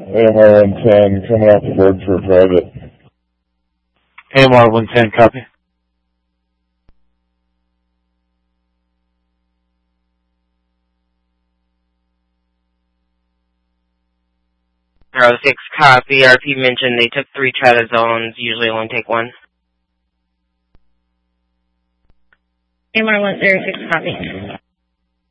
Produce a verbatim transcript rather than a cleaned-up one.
A M R one ten, coming off the board for a private. A M R one ten, copy. zero six, copy. R P mentioned they took three tradazones, usually only take one. A M R one zero six, copy.